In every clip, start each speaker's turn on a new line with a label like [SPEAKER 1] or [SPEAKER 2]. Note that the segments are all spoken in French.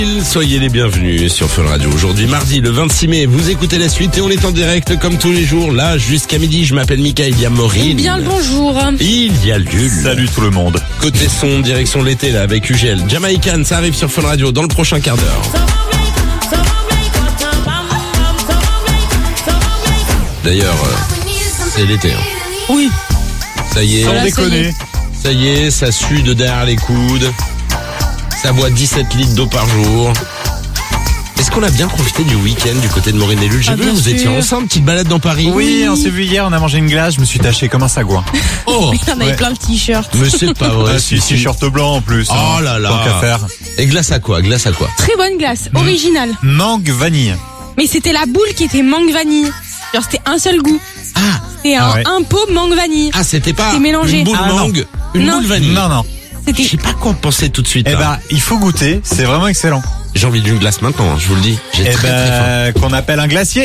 [SPEAKER 1] Soyez les bienvenus sur Fun Radio. Aujourd'hui, mardi, le 26 mai, vous écoutez la suite et on est en direct comme tous les jours, là, jusqu'à midi. Je m'appelle Mika, il y a Maureen.
[SPEAKER 2] Bien le bonjour.
[SPEAKER 1] Il y a Lul.
[SPEAKER 3] Salut tout le monde.
[SPEAKER 1] Côté son, direction l'été, là, avec UGL. Jamaican, ça arrive sur Fun Radio dans le prochain quart d'heure. D'ailleurs, c'est l'été. Hein.
[SPEAKER 2] Oui.
[SPEAKER 1] Ça y est.
[SPEAKER 3] Sans déconner.
[SPEAKER 1] Ça y est, ça sue de derrière les coudes. Ça boit 17 litres d'eau par jour. Est-ce qu'on a bien profité du week-end du côté de Maureen et Lul? J'ai vu, vous étiez ensemble, petite balade dans Paris.
[SPEAKER 3] Oui, on s'est vu hier, on a mangé une glace, je me suis taché comme un sagouin.
[SPEAKER 1] Oh,
[SPEAKER 2] On avait plein de t-shirts.
[SPEAKER 1] mais c'est pas vrai.
[SPEAKER 3] T-shirt blanc en plus.
[SPEAKER 1] Oh là là.
[SPEAKER 3] Tant qu'à faire.
[SPEAKER 1] Et glace à quoi? Glace à quoi?
[SPEAKER 2] Très bonne glace, originale.
[SPEAKER 3] Mangue vanille.
[SPEAKER 2] Mais c'était la boule qui était mangue vanille. Genre c'était un seul goût.
[SPEAKER 1] Ah,
[SPEAKER 2] C'était un pot mangue vanille.
[SPEAKER 1] c'était pas
[SPEAKER 2] C'est mélangé.
[SPEAKER 1] une boule
[SPEAKER 3] Ah, non.
[SPEAKER 1] mangue, une
[SPEAKER 2] Non.
[SPEAKER 1] boule vanille.
[SPEAKER 3] Non.
[SPEAKER 1] Je
[SPEAKER 2] C'était
[SPEAKER 1] sais pas quoi penser tout de suite.
[SPEAKER 3] Eh
[SPEAKER 1] là.
[SPEAKER 3] ben, il faut goûter, c'est vraiment excellent.
[SPEAKER 1] J'ai envie d'une glace maintenant, hein, je vous le dis. J'ai
[SPEAKER 3] Eh
[SPEAKER 1] très faim.
[SPEAKER 3] ben, qu'on appelle un glacier.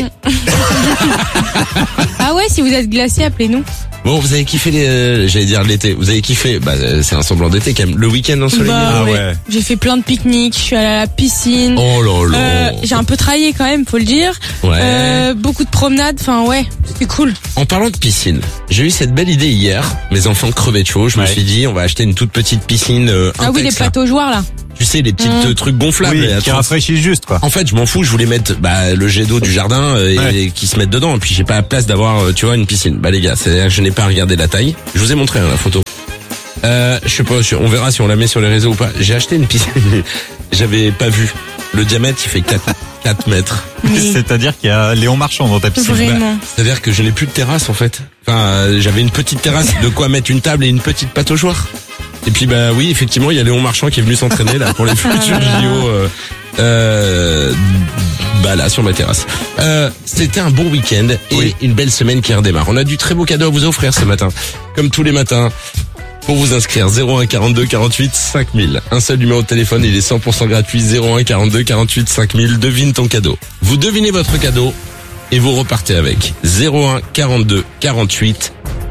[SPEAKER 2] Ah ouais, si vous êtes glacé, appelez-nous.
[SPEAKER 1] Bon, vous avez kiffé j'allais dire l'été. Vous avez kiffé, c'est un semblant d'été quand même. Le week-end ensoleillé.
[SPEAKER 3] Ah ouais.
[SPEAKER 2] J'ai fait plein de pique-niques, je suis allée à la piscine.
[SPEAKER 1] Oh là là.
[SPEAKER 2] J'ai un peu travaillé quand même, faut le dire.
[SPEAKER 1] Ouais.
[SPEAKER 2] Beaucoup de promenades, enfin ouais, c'était cool.
[SPEAKER 1] En parlant de piscine, j'ai eu cette belle idée hier. Mes enfants crevaient de chaud. Je me
[SPEAKER 3] Ouais.
[SPEAKER 1] suis dit, on va acheter une toute petite piscine.
[SPEAKER 2] Ah oui, les
[SPEAKER 1] Intex, là.
[SPEAKER 2] plateaux joueurs là.
[SPEAKER 1] Tu sais, les petites trucs gonflables.
[SPEAKER 3] Oui,
[SPEAKER 1] là,
[SPEAKER 3] qui rafraîchit juste, quoi.
[SPEAKER 1] En fait, je m'en fous, je voulais mettre le jet d'eau du jardin et qui se mettent dedans. Et puis j'ai pas la place d'avoir, tu vois, une piscine. Bah les gars, c'est-à-dire que je n'ai pas regardé la taille. Je vous ai montré la photo. Je sais pas, on verra si on la met sur les réseaux ou pas. J'ai acheté une piscine, j'avais pas vu. Le diamètre, il fait 4 mètres.
[SPEAKER 2] Mais
[SPEAKER 3] C'est-à-dire qu'il y a Léon Marchand dans ta piscine.
[SPEAKER 2] vraiment.
[SPEAKER 1] C'est-à-dire que je n'ai plus de terrasse en fait. Enfin, j'avais une petite terrasse, de quoi mettre une table et une petite pataugeoire. Et puis oui, effectivement, il y a Léon Marchand qui est venu s'entraîner là pour les futurs JO. Là sur ma terrasse. C'était un bon week-end et une belle semaine qui redémarre. On a du très beau cadeau à vous offrir ce matin, comme tous les matins. Pour vous inscrire, 01 42 48 5000. Un seul numéro de téléphone, il est 100% gratuit. 01 42 48 5000. Devine ton cadeau. Vous devinez votre cadeau et vous repartez avec 01 42 48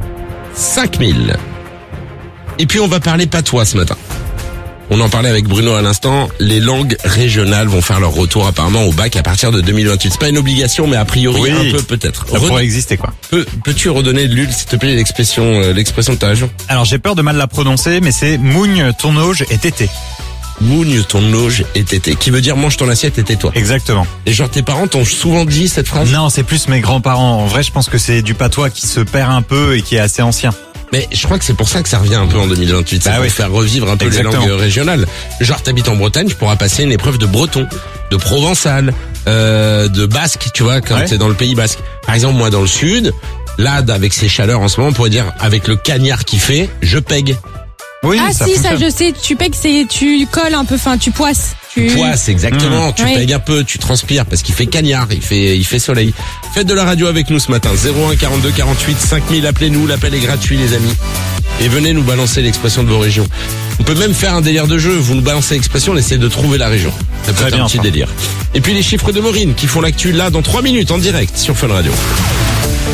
[SPEAKER 1] 5000. Et puis on va parler patois ce matin. On en parlait avec Bruno à l'instant. Les langues régionales vont faire leur retour apparemment au bac à partir de 2028. C'est pas une obligation, mais a priori
[SPEAKER 3] Oui.
[SPEAKER 1] un peu peut-être.
[SPEAKER 3] Ça pourrait exister, quoi.
[SPEAKER 1] Peux-tu redonner, Lul, s'il te plaît, l'expression de ta région?
[SPEAKER 3] Alors, j'ai peur de mal la prononcer, mais c'est mougne, ton auge et tété.
[SPEAKER 1] Mougne ton auge et tété, qui veut dire mange ton assiette et tais-toi.
[SPEAKER 3] Exactement.
[SPEAKER 1] Et genre tes parents t'ont souvent dit cette phrase?
[SPEAKER 3] Non, c'est plus mes grands-parents. En vrai, je pense que c'est du patois qui se perd un peu et qui est assez ancien.
[SPEAKER 1] Mais je crois que c'est pour ça que ça revient un peu en 2028, c'est pour faire revivre un peu
[SPEAKER 3] Exactement.
[SPEAKER 1] les langues régionales. Genre t'habites en Bretagne, je pourras passer une épreuve de breton, de provençal, de basque, tu vois, quand t'es dans le Pays basque. Par exemple, moi dans le sud, là avec ces chaleurs en ce moment, on pourrait dire avec le cagnard qui fait, je pègue.
[SPEAKER 3] Oui,
[SPEAKER 2] Ah si, ça
[SPEAKER 3] fonctionne.
[SPEAKER 2] je sais, tu pègues, tu colles un peu, enfin tu poisses.
[SPEAKER 1] Poisse, exactement. Tu
[SPEAKER 2] Oui.
[SPEAKER 1] pègues un peu, tu transpires parce qu'il fait cagnard, il fait soleil. Faites de la radio avec nous ce matin. 01 42 48 5000. Appelez-nous, l'appel est gratuit, les amis. Et venez nous balancer l'expression de vos régions. On peut même faire un délire de jeu. Vous nous balancez l'expression, on essaie de trouver la région. Ça peut
[SPEAKER 3] Très
[SPEAKER 1] être
[SPEAKER 3] bien,
[SPEAKER 1] un petit
[SPEAKER 3] ça.
[SPEAKER 1] délire. Et puis les chiffres de Maureen qui font l'actu là dans 3 minutes en direct sur Fun Radio.